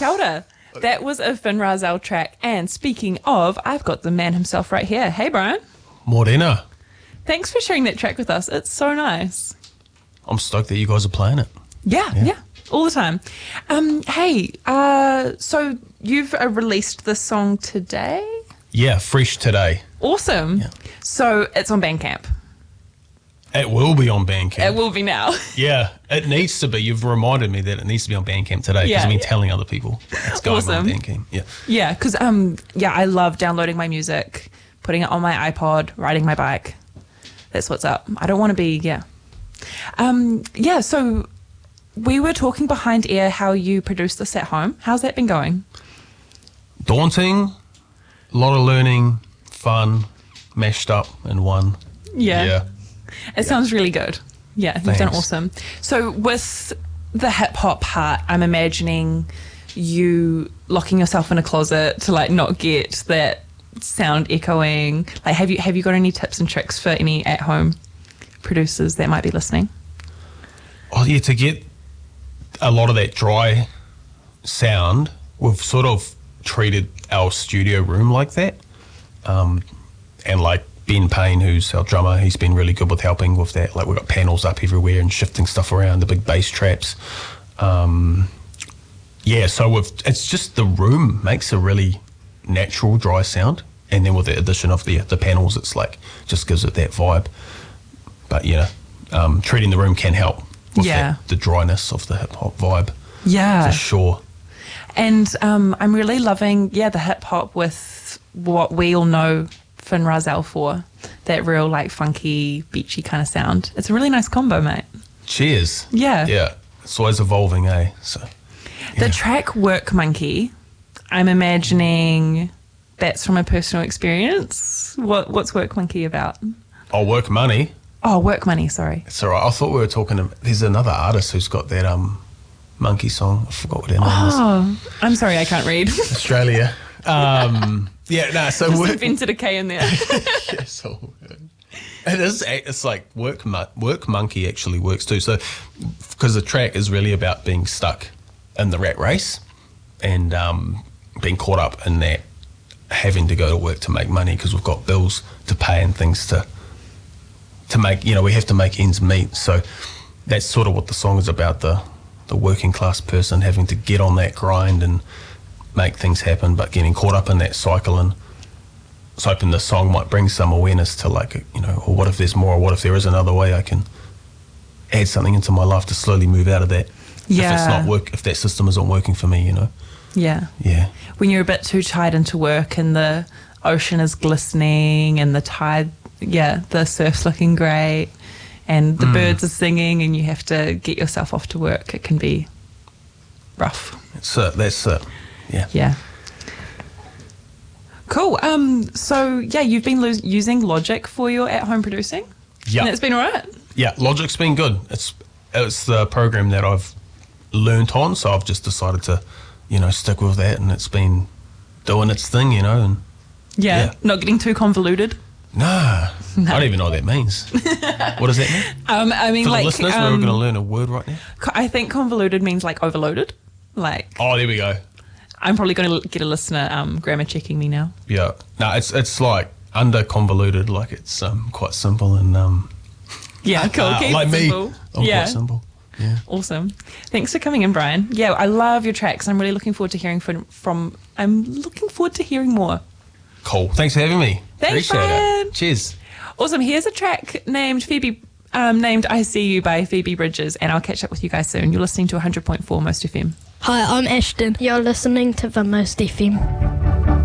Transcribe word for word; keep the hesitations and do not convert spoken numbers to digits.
Kia ora. That was a Finn Razell track. And speaking of, I've got the man himself right here. Hey, Brian. Morena. Thanks for sharing that track with us. It's so nice. I'm stoked that you guys are playing it. Yeah, yeah, yeah, all the time. Um, hey, uh, so you've uh, released this song today? Yeah, fresh today. Awesome. Yeah. So it's on Bandcamp. It will be on Bandcamp. It will be now. Yeah, it needs to be. You've reminded me that it needs to be on Bandcamp today because Yeah, I've been yeah. telling other people it's going Awesome. on Bandcamp. Yeah. Yeah, because um, yeah, I love downloading my music, putting it on my iPod, riding my bike. That's what's up. I don't want to be, yeah. Um, yeah, so we were talking behind air how you produce this at home. How's that been going? Daunting, a lot of learning, fun, mashed up in one. Yeah. Yeah. It sounds really good. Yeah, you've done Thanks. awesome. So with the hip hop part, I'm imagining you locking yourself in a closet to like not get that sound echoing. Like, have you have you got any tips and tricks for any at home producers that might be listening? Oh yeah, to get a lot of that dry sound, we've sort of treated our studio room like that. Um, and like Ben Payne, who's our drummer, he's been really good with helping with that. Like we've got panels up everywhere and shifting stuff around, the big bass traps. Um, yeah, so we've, it's just the room makes a really natural dry sound. And then with the addition of the the panels, it's like, just gives it that vibe. But you know, um, treating the room can help with Yeah. that, the dryness of the hip hop vibe. Yeah. For sure. And um, I'm really loving, yeah, the hip hop with what we all know Finn Razell for, that real like funky, beachy kind of sound. It's a really nice combo, mate. Cheers. Yeah. Yeah. It's always evolving, eh? So The yeah. track Work Monkey, I'm imagining that's from a personal experience. What What's Work Monkey about? I'll work money. Oh, Work Money, sorry. It's all right. I thought we were talking to, there's another artist who's got that um monkey song. I forgot what her name is. Oh, I'm sorry, I can't read. Australia. Um yeah, no, so Just work invented a K in there. yeah, so it is it's like work mon- work monkey actually works too. So because the track is really about being stuck in the rat race and um being caught up in that, having to go to work to make money because we've got bills to pay and things to to make, you know, we have to make ends meet. So that's sort of what the song is about, the the working class person having to get on that grind and make things happen, but getting caught up in that cycle. And so hoping the song might bring some awareness to like, you know, or what if there's more, or what if there is another way I can add something into my life to slowly move out of that. Yeah. If it's not work, if that system isn't working for me, you know. Yeah. Yeah. When you're a bit too tied into work and the ocean is glistening and the tide, yeah, the surf's looking great and the Mm. birds are singing and you have to get yourself off to work, it can be rough. That's it. That's it. Yeah. Yeah. Cool. Um. So, yeah, you've been lo- using Logic for your at-home producing? Yeah. And it's been all right? Yeah, Logic's been good. It's it's the program that I've learnt on, so I've just decided to, you know, stick with that, and it's been doing its thing, you know. And Yeah. Yeah. Not getting too convoluted? nah, I don't even know what that means. What does that mean? Um. I mean, For like... the listeners, um, we're going to learn a word right now. co- I think convoluted means, like, overloaded. Like, Oh, there we go. I'm probably going to get a listener um, grammar checking me now. Yeah. No, it's it's like under convoluted, like it's um quite simple and um Yeah, cool. uh, Keep like it me. simple. I'm Yeah. quite simple. Yeah. Awesome. Thanks for coming in, Brian. Yeah, I love your tracks. I'm really looking forward to hearing from, from I'm looking forward to hearing more. Cool. Thanks for having me. Thanks, Appreciate Brian. it. Cheers. Awesome. Here's a track named Phoebe, um, named I See You by Phoebe Bridges, and I'll catch up with you guys soon. You're listening to one hundred point four Most F M. Hi, I'm Ashton. You're listening to the Most F M.